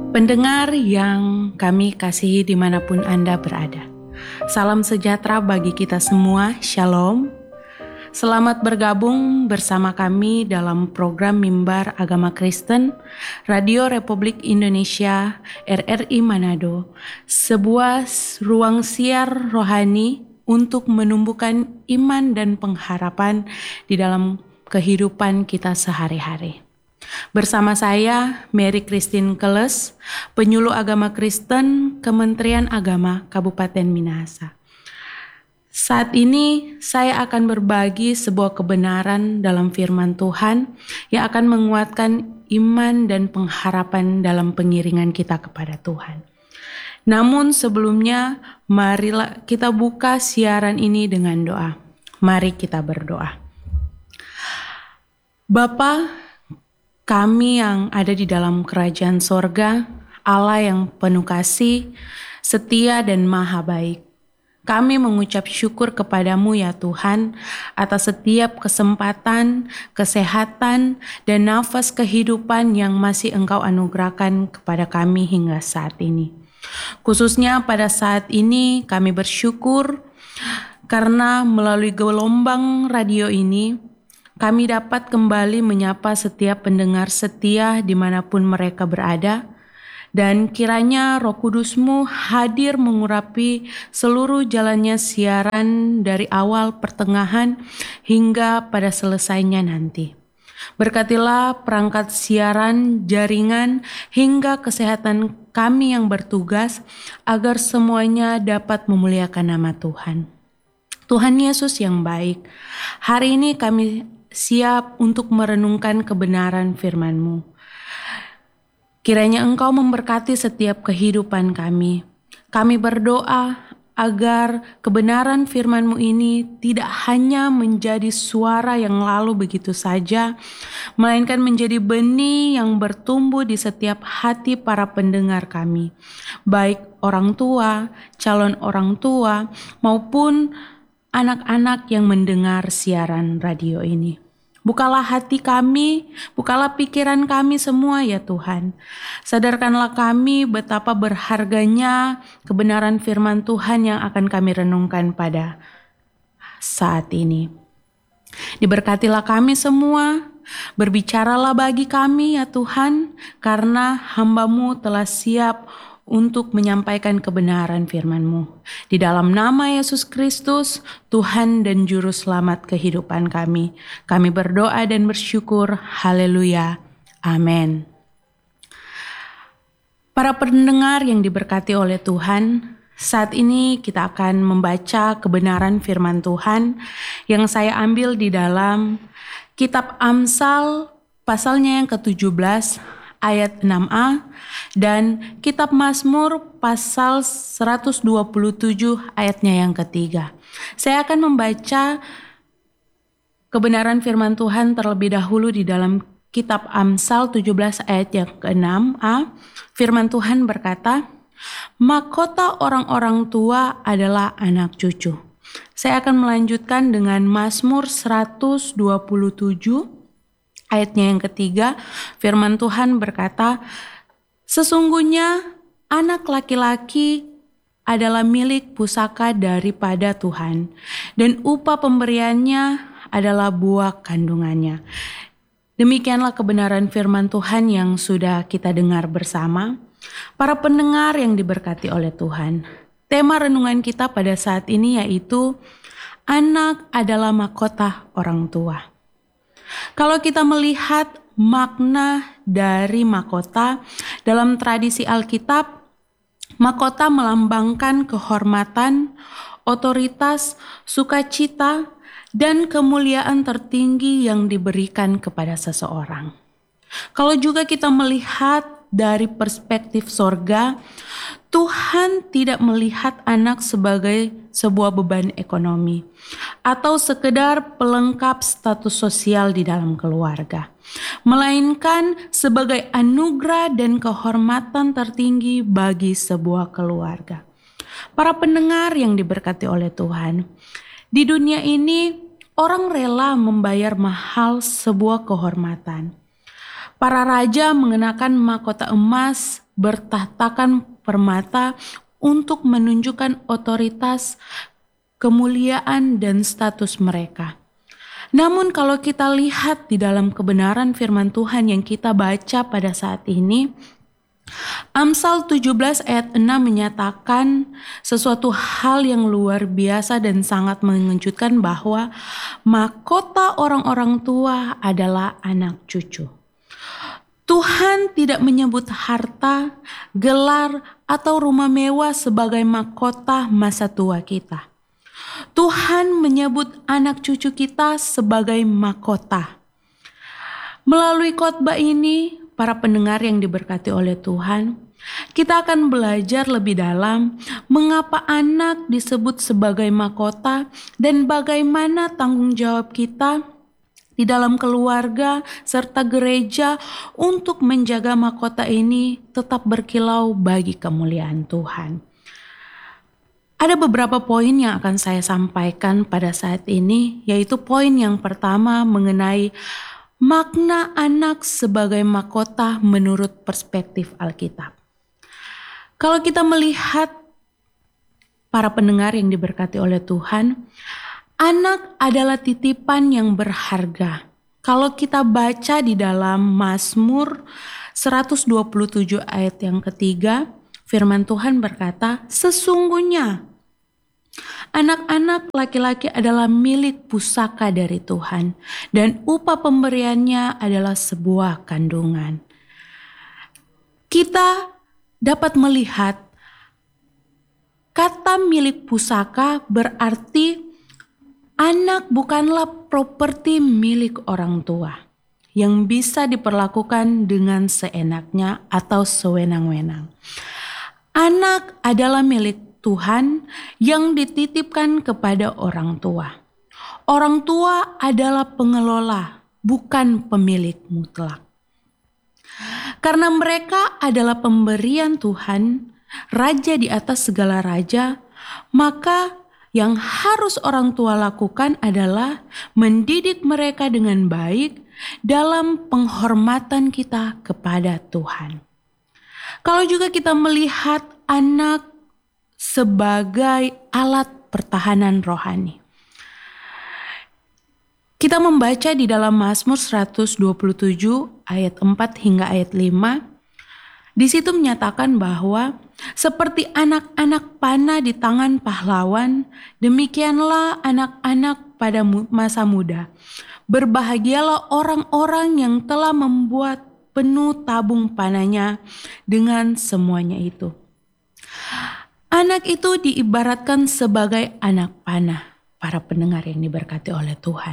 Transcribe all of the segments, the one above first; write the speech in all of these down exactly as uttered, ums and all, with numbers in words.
Pendengar yang kami kasihi dimanapun Anda berada, salam sejahtera bagi kita semua, Shalom. Selamat bergabung bersama kami dalam program Mimbar Agama Kristen Radio Republik Indonesia R R I Manado, sebuah ruang siar rohani untuk menumbuhkan iman dan pengharapan di dalam kehidupan kita sehari-hari. Bersama saya, Mary Christine Keles, penyuluh agama Kristen Kementerian Agama Kabupaten Minahasa. Saat ini saya akan berbagi sebuah kebenaran dalam firman Tuhan yang akan menguatkan iman dan pengharapan dalam pengiringan kita kepada Tuhan. Namun sebelumnya, marilah kita buka siaran ini dengan doa. Mari kita berdoa. Bapa kami yang ada di dalam kerajaan sorga, Allah yang penuh kasih, setia dan maha baik. Kami mengucap syukur kepadamu ya Tuhan atas setiap kesempatan, kesehatan, dan nafas kehidupan yang masih Engkau anugerahkan kepada kami hingga saat ini. Khususnya pada saat ini kami bersyukur karena melalui gelombang radio ini, kami dapat kembali menyapa setiap pendengar setia dimanapun mereka berada, dan kiranya Roh Kudus-Mu hadir mengurapi seluruh jalannya siaran dari awal pertengahan hingga pada selesainya nanti. Berkatilah perangkat siaran, jaringan, hingga kesehatan kami yang bertugas agar semuanya dapat memuliakan nama Tuhan. Tuhan Yesus yang baik, hari ini kami siap untuk merenungkan kebenaran firman-Mu. Kiranya Engkau memberkati setiap kehidupan kami. Kami berdoa agar kebenaran firman-Mu ini tidak hanya menjadi suara yang lalu begitu saja, melainkan menjadi benih yang bertumbuh di setiap hati para pendengar kami, baik orang tua, calon orang tua, maupun anak-anak yang mendengar siaran radio ini. Bukalah hati kami, bukalah pikiran kami semua ya Tuhan. Sadarkanlah kami betapa berharganya kebenaran firman Tuhan yang akan kami renungkan pada saat ini. Diberkatilah kami semua, berbicaralah bagi kami ya Tuhan, karena hamba-Mu telah siap untuk menyampaikan kebenaran firman-Mu. Di dalam nama Yesus Kristus, Tuhan dan Juru Selamat kehidupan kami, kami berdoa dan bersyukur. Haleluya. Amin. Para pendengar yang diberkati oleh Tuhan, saat ini kita akan membaca kebenaran firman Tuhan yang saya ambil di dalam Kitab Amsal pasalnya yang ketujuh belas ayat enam a dan Kitab Mazmur pasal seratus dua puluh tujuh ayatnya yang ketiga. Saya akan membaca kebenaran firman Tuhan terlebih dahulu di dalam Kitab Amsal tujuh belas ayat yang ke enam a. Firman Tuhan berkata, "Mahkota orang-orang tua adalah anak cucu." Saya akan melanjutkan dengan Mazmur seratus dua puluh tujuh ayatnya yang ketiga. Firman Tuhan berkata, "Sesungguhnya anak laki-laki adalah milik pusaka daripada Tuhan, dan upah pemberiannya adalah buah kandungannya." Demikianlah kebenaran firman Tuhan yang sudah kita dengar bersama. Para pendengar yang diberkati oleh Tuhan, tema renungan kita pada saat ini yaitu anak adalah mahkota orang tua. Kalau kita melihat makna dari mahkota dalam tradisi Alkitab, mahkota melambangkan kehormatan, otoritas, sukacita, dan kemuliaan tertinggi yang diberikan kepada seseorang. Kalau juga kita melihat dari perspektif sorga, Tuhan tidak melihat anak sebagai sebuah beban ekonomi atau sekedar pelengkap status sosial di dalam keluarga, melainkan sebagai anugerah dan kehormatan tertinggi bagi sebuah keluarga. Para pendengar yang diberkati oleh Tuhan, di dunia ini orang rela membayar mahal sebuah kehormatan. Para raja mengenakan mahkota emas bertahtakan permata untuk menunjukkan otoritas, kemuliaan, dan status mereka. Namun kalau kita lihat di dalam kebenaran firman Tuhan yang kita baca pada saat ini, Amsal tujuh belas ayat enam menyatakan sesuatu hal yang luar biasa dan sangat mengejutkan, bahwa mahkota orang-orang tua adalah anak cucu. Tuhan tidak menyebut harta, gelar, atau rumah mewah sebagai mahkota masa tua kita. Tuhan menyebut anak cucu kita sebagai mahkota. Melalui khotbah ini, para pendengar yang diberkati oleh Tuhan, kita akan belajar lebih dalam mengapa anak disebut sebagai mahkota dan bagaimana tanggung jawab kita di dalam keluarga serta gereja untuk menjaga mahkota ini tetap berkilau bagi kemuliaan Tuhan. Ada beberapa poin yang akan saya sampaikan pada saat ini, yaitu poin yang pertama mengenai makna anak sebagai mahkota menurut perspektif Alkitab. Kalau kita melihat para pendengar yang diberkati oleh Tuhan, anak adalah titipan yang berharga. Kalau kita baca di dalam Mazmur seratus dua puluh tujuh ayat yang ketiga, firman Tuhan berkata, sesungguhnya anak-anak laki-laki adalah milik pusaka dari Tuhan, dan upah pemberiannya adalah sebuah kandungan. Kita dapat melihat kata milik pusaka berarti anak bukanlah properti milik orang tua yang bisa diperlakukan dengan seenaknya atau sewenang-wenang. Anak adalah milik Tuhan yang dititipkan kepada orang tua. Orang tua adalah pengelola, bukan pemilik mutlak. Karena mereka adalah pemberian Tuhan, raja di atas segala raja, maka yang harus orang tua lakukan adalah mendidik mereka dengan baik dalam penghormatan kita kepada Tuhan. Kalau juga kita melihat anak sebagai alat pertahanan rohani, kita membaca di dalam Mazmur seratus dua puluh tujuh ayat empat hingga ayat lima. Di situ menyatakan bahwa seperti anak-anak panah di tangan pahlawan, demikianlah anak-anak pada masa muda. Berbahagialah orang-orang yang telah membuat penuh tabung panahnya dengan semuanya itu. Anak itu diibaratkan sebagai anak panah, para pendengar yang diberkati oleh Tuhan.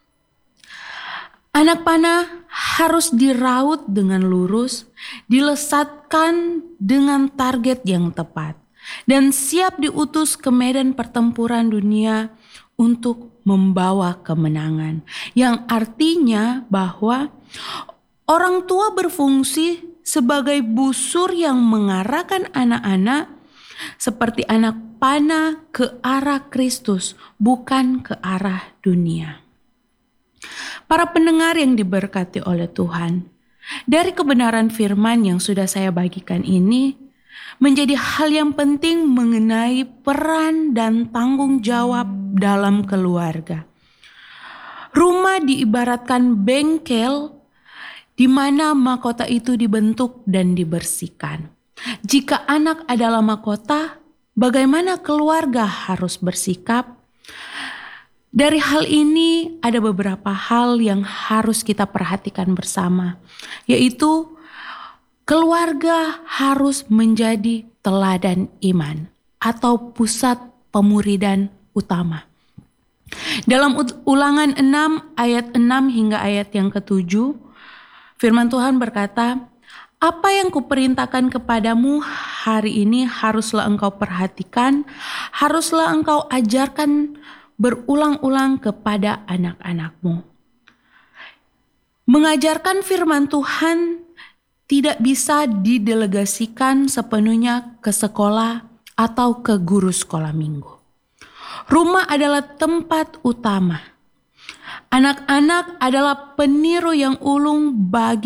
Anak panah harus diraut dengan lurus, dilesatkan dengan target yang tepat, dan siap diutus ke medan pertempuran dunia untuk membawa kemenangan. Yang artinya bahwa orang tua berfungsi sebagai busur yang mengarahkan anak-anak seperti anak panah ke arah Kristus, bukan ke arah dunia. Para pendengar yang diberkati oleh Tuhan, dari kebenaran firman yang sudah saya bagikan ini, menjadi hal yang penting mengenai peran dan tanggung jawab dalam keluarga. Rumah diibaratkan bengkel di mana mahkota itu dibentuk dan dibersihkan. Jika anak adalah mahkota, bagaimana keluarga harus bersikap? Dari hal ini ada beberapa hal yang harus kita perhatikan bersama, yaitu keluarga harus menjadi teladan iman atau pusat pemuridan utama. Dalam Ulangan enam ayat enam hingga ayat yang ketujuh, firman Tuhan berkata, apa yang kuperintahkan kepadamu hari ini haruslah engkau perhatikan, haruslah engkau ajarkan berulang-ulang kepada anak-anakmu. Mengajarkan firman Tuhan tidak bisa didelegasikan sepenuhnya ke sekolah atau ke guru sekolah minggu. Rumah adalah tempat utama. Anak-anak adalah peniru yang ulung bagi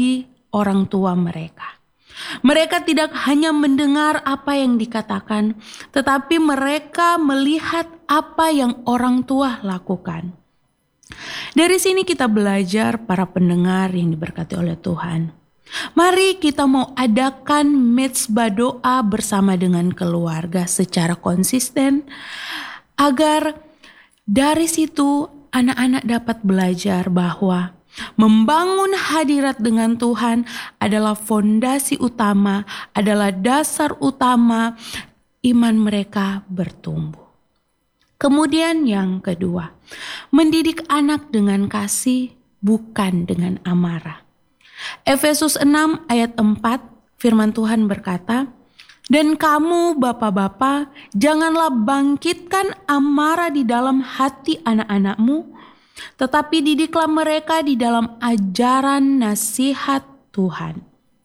orang tua mereka. Mereka tidak hanya mendengar apa yang dikatakan, tetapi mereka melihat apa yang orang tua lakukan. Dari sini kita belajar, para pendengar yang diberkati oleh Tuhan. Mari kita mau adakan mezbah doa bersama dengan keluarga secara konsisten, agar dari situ anak-anak dapat belajar bahwa membangun hadirat dengan Tuhan adalah fondasi utama, adalah dasar utama iman mereka bertumbuh. Kemudian yang kedua, mendidik anak dengan kasih, bukan dengan amarah. Efesus enam ayat empat, firman Tuhan berkata, "Dan kamu bapak-bapak, janganlah bangkitkan amarah di dalam hati anak-anakmu, tetapi didiklah mereka di dalam ajaran nasihat Tuhan."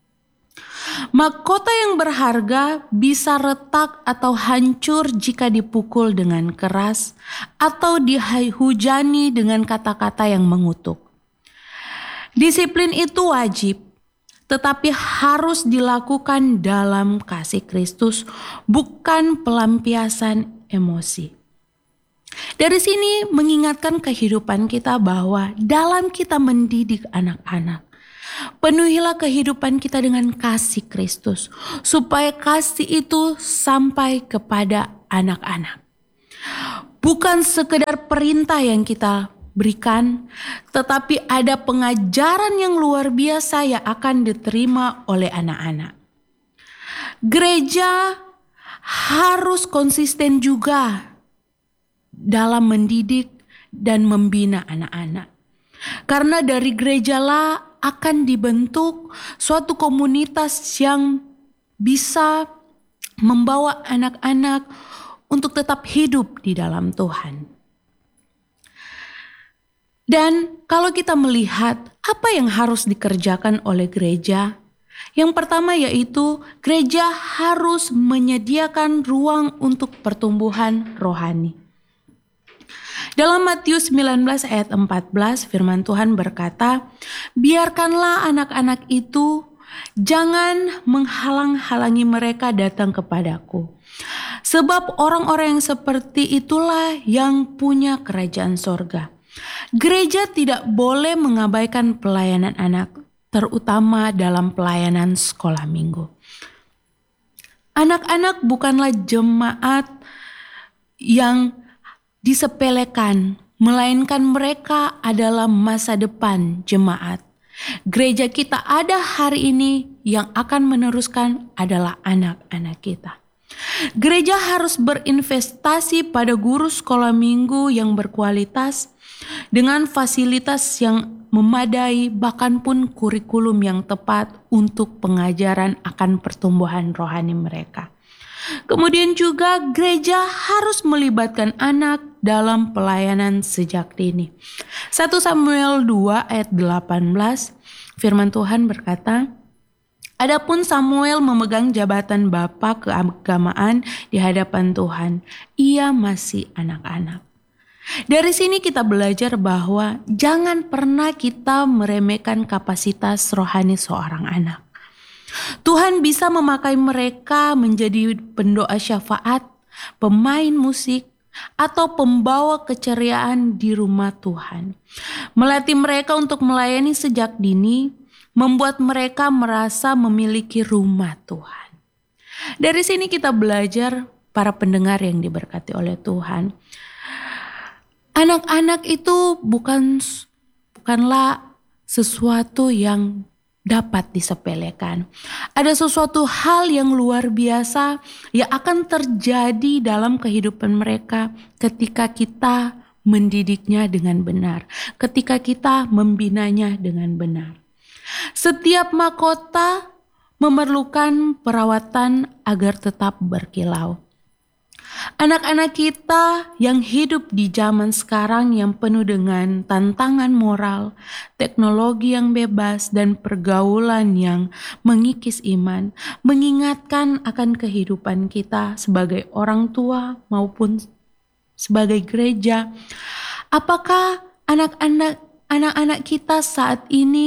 Mahkota yang berharga bisa retak atau hancur jika dipukul dengan keras atau dihujani dengan kata-kata yang mengutuk. Disiplin itu wajib, tetapi harus dilakukan dalam kasih Kristus, bukan pelampiasan emosi. Dari sini mengingatkan kehidupan kita bahwa dalam kita mendidik anak-anak, penuhilah kehidupan kita dengan kasih Kristus, supaya kasih itu sampai kepada anak-anak. Bukan sekedar perintah yang kita berikan, tetapi ada pengajaran yang luar biasa yang akan diterima oleh anak-anak. Gereja harus konsisten juga dalam mendidik dan membina anak-anak. Karena dari gerejalah akan dibentuk suatu komunitas yang bisa membawa anak-anak untuk tetap hidup di dalam Tuhan. Dan kalau kita melihat apa yang harus dikerjakan oleh gereja, yang pertama yaitu gereja harus menyediakan ruang untuk pertumbuhan rohani. Dalam Matius sembilan belas ayat empat belas, firman Tuhan berkata, "Biarkanlah anak-anak itu, jangan menghalang-halangi mereka datang kepadaku. Sebab orang-orang yang seperti itulah yang punya kerajaan sorga." Gereja tidak boleh mengabaikan pelayanan anak, terutama dalam pelayanan sekolah minggu. Anak-anak bukanlah jemaat yang disepelekan, melainkan mereka adalah masa depan jemaat. Gereja kita ada hari ini yang akan meneruskan adalah anak-anak kita. Gereja harus berinvestasi pada guru sekolah minggu yang berkualitas, dengan fasilitas yang memadai, bahkan pun kurikulum yang tepat untuk pengajaran akan pertumbuhan rohani mereka. Kemudian juga gereja harus melibatkan anak dalam pelayanan sejak dini. satu Samuel dua ayat delapan belas, firman Tuhan berkata, "Adapun Samuel memegang jabatan bapa keagamaan di hadapan Tuhan, ia masih anak-anak." Dari sini kita belajar bahwa jangan pernah kita meremehkan kapasitas rohani seorang anak. Tuhan bisa memakai mereka menjadi pendoa syafaat, pemain musik, atau pembawa keceriaan di rumah Tuhan. Melatih mereka untuk melayani sejak dini, membuat mereka merasa memiliki rumah Tuhan. Dari sini kita belajar, para pendengar yang diberkati oleh Tuhan, anak-anak itu bukan bukanlah sesuatu yang dapat disepelekan. Ada sesuatu hal yang luar biasa yang akan terjadi dalam kehidupan mereka ketika kita mendidiknya dengan benar, ketika kita membinanya dengan benar. Setiap mahkota memerlukan perawatan agar tetap berkilau. Anak-anak kita yang hidup di zaman sekarang yang penuh dengan tantangan moral, teknologi yang bebas, dan pergaulan yang mengikis iman, mengingatkan akan kehidupan kita sebagai orang tua maupun sebagai gereja. Apakah anak-anak anak-anak kita saat ini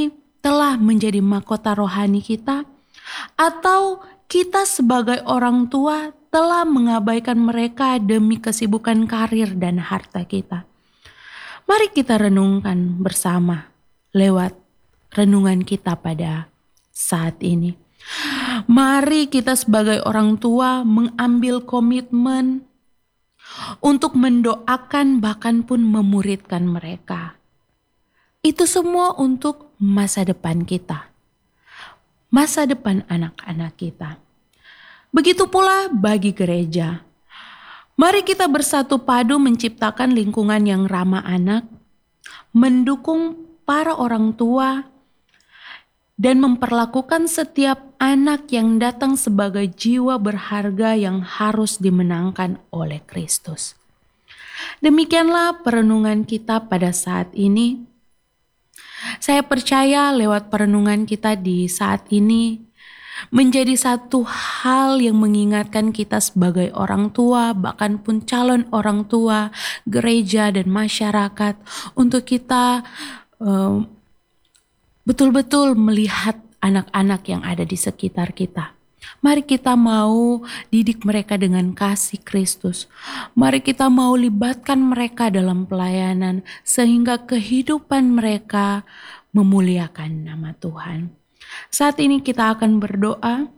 telah menjadi mahkota rohani kita, atau kita sebagai orang tua telah mengabaikan mereka demi kesibukan karir dan harta kita. Mari kita renungkan bersama lewat renungan kita pada saat ini. Mari kita sebagai orang tua mengambil komitmen untuk mendoakan bahkan pun memuridkan mereka. Itu semua untuk masa depan kita, masa depan anak-anak kita. Begitu pula bagi gereja. Mari kita bersatu padu menciptakan lingkungan yang ramah anak, mendukung para orang tua, dan memperlakukan setiap anak yang datang sebagai jiwa berharga yang harus dimenangkan oleh Kristus. Demikianlah perenungan kita pada saat ini. Saya percaya lewat perenungan kita di saat ini menjadi satu hal yang mengingatkan kita sebagai orang tua, bahkan pun calon orang tua, gereja dan masyarakat, untuk kita uh, betul-betul melihat anak-anak yang ada di sekitar kita. Mari kita mau didik mereka dengan kasih Kristus. Mari kita mau libatkan mereka dalam pelayanan sehingga kehidupan mereka memuliakan nama Tuhan. Saat ini kita akan berdoa,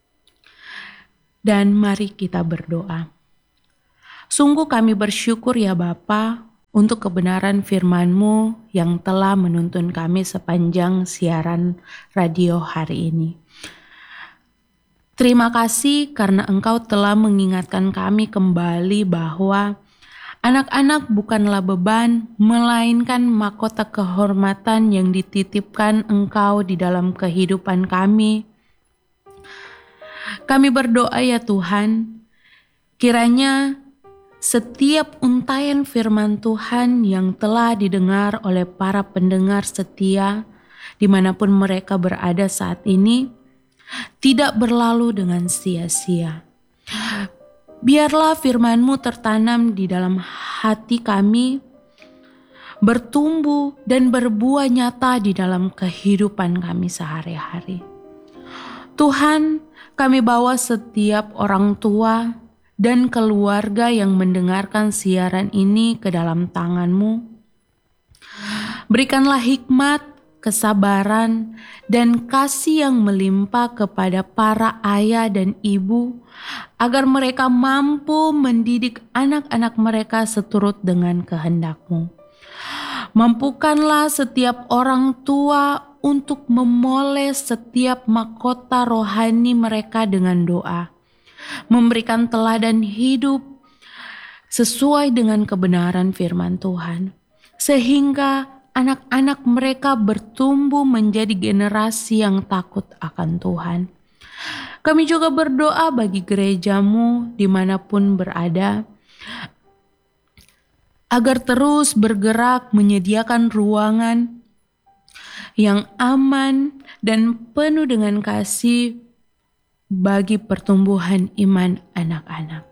dan mari kita berdoa. Sungguh kami bersyukur ya Bapa untuk kebenaran firman-Mu yang telah menuntun kami sepanjang siaran radio hari ini. Terima kasih karena Engkau telah mengingatkan kami kembali bahwa anak-anak bukanlah beban, melainkan mahkota kehormatan yang dititipkan Engkau di dalam kehidupan kami. Kami berdoa ya Tuhan, kiranya setiap untayan firman Tuhan yang telah didengar oleh para pendengar setia, dimanapun mereka berada saat ini, tidak berlalu dengan sia-sia. Biarlah firman-Mu tertanam di dalam hati kami, bertumbuh dan berbuah nyata di dalam kehidupan kami sehari-hari. Tuhan, kami bawa setiap orang tua dan keluarga yang mendengarkan siaran ini ke dalam tangan-Mu. Berikanlah hikmat, kesabaran, dan kasih yang melimpah kepada para ayah dan ibu, agar mereka mampu mendidik anak-anak mereka seturut dengan kehendak-Mu. Mampukanlah setiap orang tua untuk memoles setiap mahkota rohani mereka dengan doa, memberikan teladan hidup sesuai dengan kebenaran firman Tuhan, sehingga anak-anak mereka bertumbuh menjadi generasi yang takut akan Tuhan. Kami juga berdoa bagi gereja-Mu dimanapun berada, agar terus bergerak menyediakan ruangan yang aman dan penuh dengan kasih bagi pertumbuhan iman anak-anak.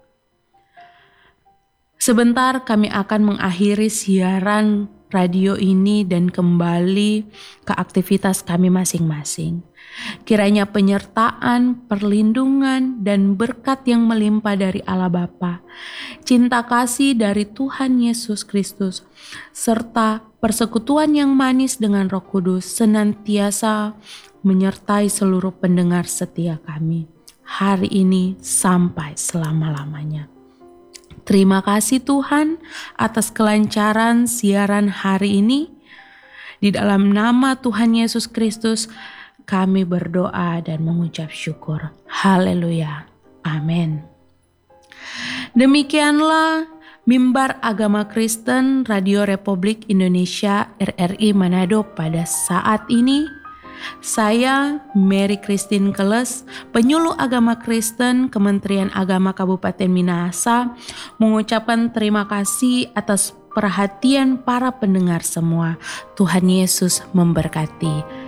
Sebentar kami akan mengakhiri siaran radio ini dan kembali ke aktivitas kami masing-masing. Kiranya penyertaan, perlindungan, dan berkat yang melimpah dari Allah Bapa, cinta kasih dari Tuhan Yesus Kristus, serta persekutuan yang manis dengan Roh Kudus senantiasa menyertai seluruh pendengar setia kami, hari ini sampai selama-lamanya. Terima kasih Tuhan atas kelancaran siaran hari ini. Di dalam nama Tuhan Yesus Kristus kami berdoa dan mengucap syukur. Haleluya. Amin. Demikianlah Mimbar Agama Kristen Radio Republik Indonesia R R I Manado pada saat ini. Saya Mary Christine Keles, penyuluh agama Kristen Kementerian Agama Kabupaten Minahasa, mengucapkan terima kasih atas perhatian para pendengar semua. Tuhan Yesus memberkati.